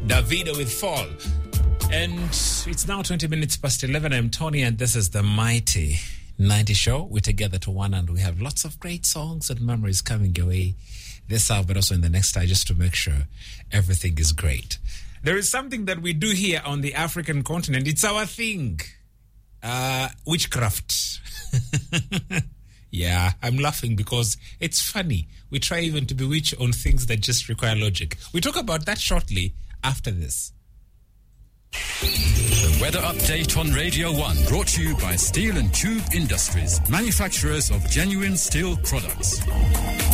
Davido with Fall. And it's now 20 minutes past 11. I'm Tony, and this is the Mighty 90 Show. We're together to one, and we have lots of great songs and memories coming your way this hour, but also in the next hour, just to make sure everything is great. There is something that we do here on the African continent. It's our thing. Witchcraft. Yeah, I'm laughing because it's funny. We try even to bewitch on things that just require logic. We talk about that shortly after this. The weather update on Radio 1, brought to you by Steel and Tube Industries, manufacturers of genuine steel products.